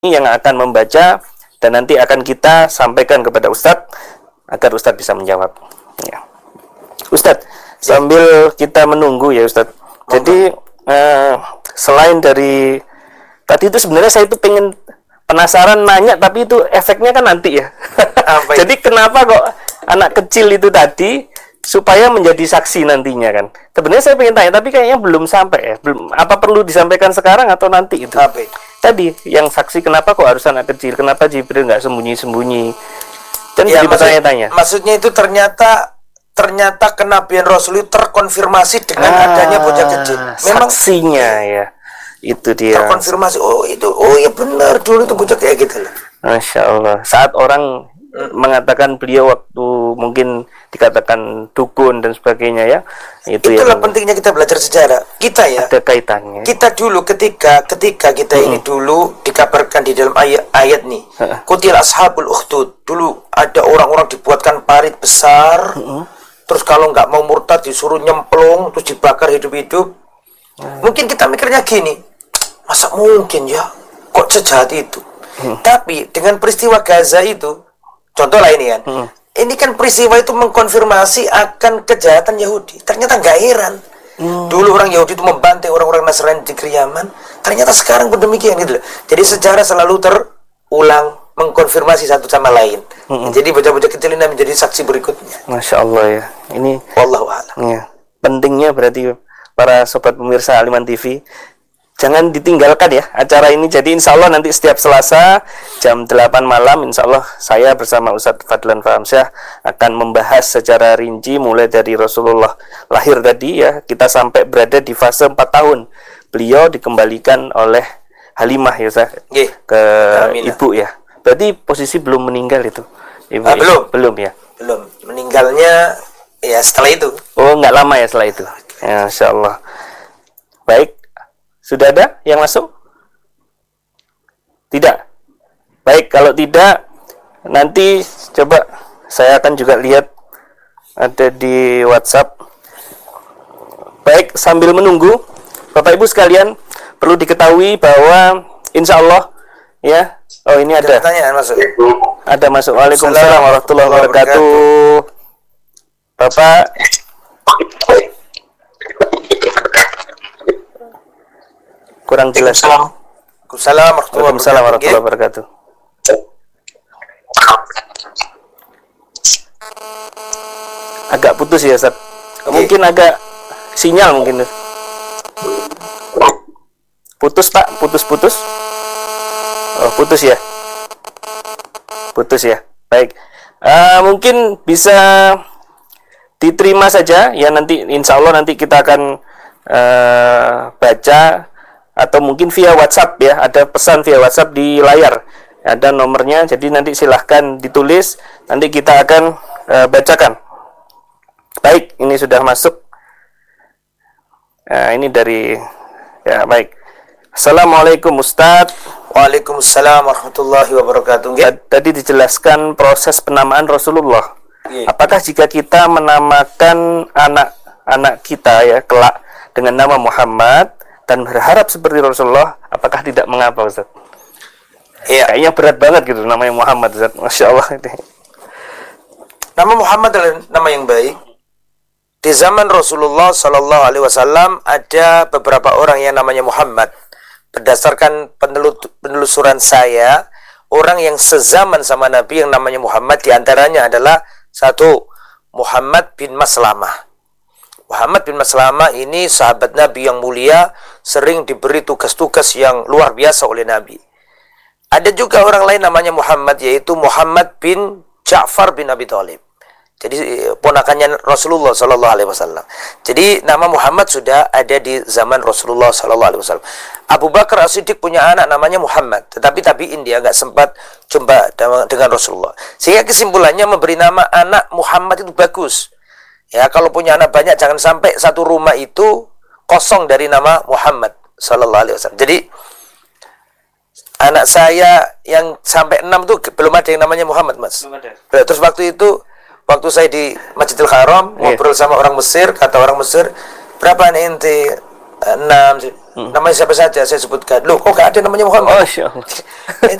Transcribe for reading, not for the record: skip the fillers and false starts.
yang akan membaca dan nanti akan kita sampaikan kepada Ustadz agar Ustadz bisa menjawab. Ya. Ustadz, sambil kita menunggu ya Ustadz. Jadi selain dari tadi itu sebenarnya saya itu pengen penasaran nanya, tapi itu efeknya kan nanti ya. Jadi kenapa kok anak kecil itu tadi supaya menjadi saksi nantinya kan? Sebenarnya saya pengen tanya, tapi kayaknya belum sampai ya. Belum. Apa perlu disampaikan sekarang atau nanti itu? Tadi yang saksi kenapa kok harus anak kecil? Kenapa Jibril nggak sembunyi-sembunyi? Dan ya, jadi bertanya-tanya. Maksudnya itu ternyata kenabian Rasul itu terkonfirmasi dengan adanya bocah kecil. Memang saksinya ya. Itu dia. Terkonfirmasi. Oh iya benar dulu itu bocah kayak gitu loh. Masya Allah. Saat orang mengatakan beliau waktu mungkin dikatakan dukun dan sebagainya ya, itulah pentingnya kita belajar sejarah kita ya, ada kaitannya. Kita dulu ketika kita ini dulu dikabarkan di dalam ayat nih, kutil ashabul ukhdud, dulu ada orang-orang dibuatkan parit besar, terus kalau nggak mau murtad disuruh nyemplung terus dibakar hidup-hidup. Mungkin kita mikirnya gini, masa mungkin ya kok sejahat itu. Tapi dengan peristiwa Gaza itu, contoh lah ini kan, ini kan peristiwa itu mengkonfirmasi akan kejahatan Yahudi. Ternyata nggak heran. Dulu orang Yahudi itu membantai orang-orang Nasrani di negeri Yaman. Ternyata sekarang pun demikian gitu loh. Jadi sejarah selalu terulang, mengkonfirmasi satu sama lain. Jadi bocah-bocah kecil ini menjadi saksi berikutnya. Masya Allah ya. Ini wallahu a'lam. Ya, pentingnya berarti para sobat pemirsa Aliman TV, jangan ditinggalkan ya acara ini. Jadi insya Allah nanti setiap Selasa jam 8 malam insya Allah saya bersama Ustadz Fadlan Fahamsyah akan membahas secara rinci mulai dari Rasulullah lahir tadi ya, kita sampai berada di fase 4 tahun beliau dikembalikan oleh Halimah ya Ustaz, ke ibu ya. Berarti posisi belum meninggal itu ibu? Belum ya? Belum, meninggalnya ya setelah itu. Oh nggak lama ya setelah itu ya, insya Allah. Baik, sudah ada yang masuk? Tidak? Baik, kalau tidak nanti coba saya akan juga lihat ada di WhatsApp. Baik, sambil menunggu Bapak Ibu sekalian, perlu diketahui bahwa insya Allah ya, oh ini ada pertanyaan masuk. Ada masuk. Waalaikumsalam warahmatullahi wabarakatuh. Bapak kurang jelas. Waalaikumsalam warahmatullahi wabarakatuh. Agak putus ya Ustaz. Mungkin agak sinyal mungkin. Putus Pak, putus. Oh, putus ya. Putus ya. Baik. Mungkin bisa diterima saja ya, nanti insya Allah nanti kita akan baca, atau mungkin via WhatsApp ya, ada pesan via WhatsApp di layar, ada nomornya, jadi nanti silahkan ditulis, nanti kita akan bacakan. Baik, ini sudah masuk. Ini dari ya, baik. Assalamualaikum Ustadz. Waalaikumsalam warahmatullahi wabarakatuh. Tadi dijelaskan proses penamaan Rasulullah. Apakah jika kita menamakan anak kita ya kelak dengan nama Muhammad dan berharap seperti Rasulullah, apakah tidak mengapa Ustaz? Iya. Kayaknya berat banget gitu namanya Muhammad Ustaz. Masya Allah. Nama Muhammad adalah nama yang baik. Di zaman Rasulullah Sallallahu Alaihi Wasallam ada beberapa orang yang namanya Muhammad. Berdasarkan penelusuran saya, orang yang sezaman sama Nabi yang namanya Muhammad diantaranya adalah satu, Muhammad bin Maslamah. Muhammad bin Maslamah ini sahabat Nabi yang mulia, sering diberi tugas-tugas yang luar biasa oleh Nabi. Ada juga orang lain namanya Muhammad, yaitu Muhammad bin Ja'far bin Abi Thalib. Jadi ponakannya Rasulullah Sallallahu Alaihi Wasallam. Jadi nama Muhammad sudah ada di zaman Rasulullah Sallallahu Alaihi Wasallam. Abu Bakar As-Siddiq punya anak namanya Muhammad, tetapi tabiin dia nggak sempat jumpa dengan Rasulullah. Sehingga kesimpulannya memberi nama anak Muhammad itu bagus. Ya, kalau punya anak banyak jangan sampai satu rumah itu kosong dari nama Muhammad Sallallahu Alaihi Wasallam. Jadi anak saya yang sampai 6 tuh belum ada yang namanya Muhammad, Mas. Belum ada. Terus waktu saya di Masjidil Haram ngobrol sama orang Mesir, kata orang Mesir, berapa ente? 6. Namanya siapa saja saya sebutkan. Loh, kok gak ada namanya Muhammad? Masya Allah.